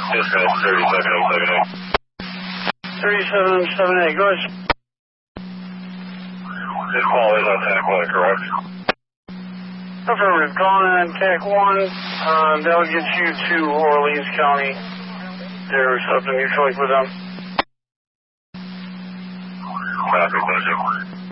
Dispatch 3778, go ahead. This call is on TAC 1, correct? Affirmative, calling in TAC 1, that'll get you to Orleans County. There's something you click with them. Copy, pleasure.